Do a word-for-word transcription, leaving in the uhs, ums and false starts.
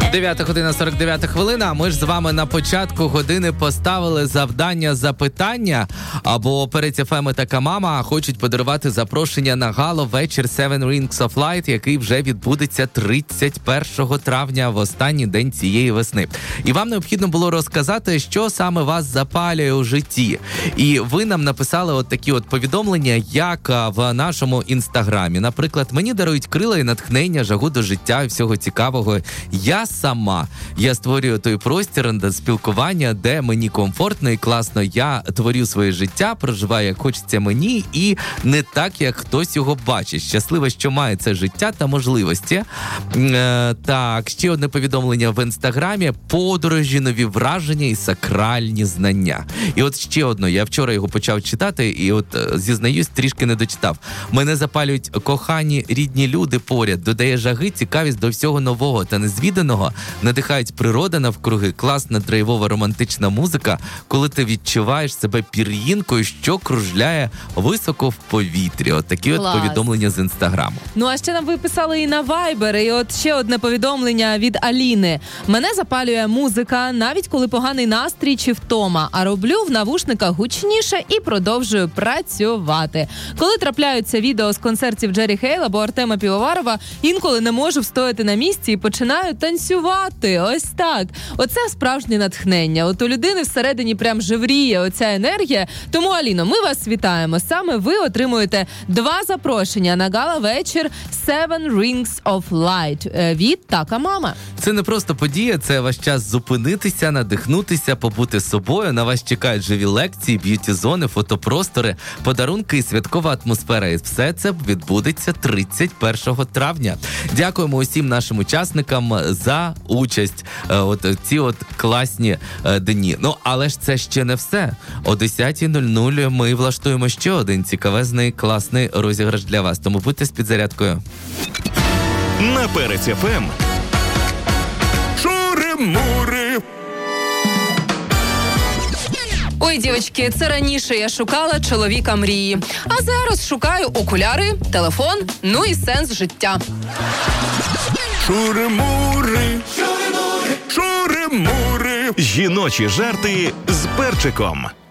дев'ята година сорок дев'ята хвилина. Ми ж з вами на початку години поставили завдання запитання, або перед еф ем така мама хочуть подарувати запрошення на гало вечір Seven Rings of Light, який вже відбудеться тридцять першого травня в останній день цієї весни. І вам необхідно було розказати, що саме вас запалює у житті. І ви нам написали от такі от повідомлення, як в нашому інстаграмі. Наприклад, мені дарують крила і натхнення, жагу до життя і всього цікавого. Я сама. Я створюю той простір до спілкування, де мені комфортно і класно. Я творю своє життя, проживаю, як хочеться мені, і не так, як хтось його бачить. Щаслива, що має це життя та можливості. Е, так, ще одне повідомлення в інстаграмі. Подорожі, нові враження і сакральні знання. І от ще одне. Я вчора його почав читати, і от, зізнаюсь, трішки не дочитав. Мене запалюють кохані, рідні люди поряд. Додає жаги, цікавість до всього нового та незвіданого. Надихають природа навкруги, класна драйвова романтична музика, коли ти відчуваєш себе пір'їнкою, що кружляє високо в повітрі. От такі Клас. От повідомлення з інстаграму. Ну, а ще нам виписали і на Viber, і от ще одне повідомлення від Аліни. Мене запалює музика, навіть коли поганий настрій чи втома, а роблю в навушниках гучніше і продовжую працювати. Коли трапляються відео з концертів Джері Хейл або Артема Півоварова, інколи не можу встояти на місці і починаю танцювати. Ось так. Оце справжнє натхнення. От у людини всередині прям живріє оця енергія. Тому, Аліно, ми вас вітаємо. Саме ви отримуєте два запрошення на гала-вечір Seven Rings of Light від Така Мама. Це не просто подія, це ваш час зупинитися, надихнутися, побути собою. На вас чекають живі лекції, б'юті-зони, фотопростори, подарунки і святкова атмосфера. І все це відбудеться тридцять першого травня. Дякуємо усім нашим учасникам за участь от ці от класні дні. Ну, але ж це ще не все. О десята нуль нуль ми влаштуємо ще один цікавезний, класний розіграш для вас. Тому будьте з підзарядкою. На Перець еф ем. Шури-мури. Ой, дівчатки, це раніше я шукала чоловіка мрії. А зараз шукаю окуляри, телефон, ну і сенс життя. Шури-мури. Шури-мури. Шури-мури. Жіночі жарти з перчиком.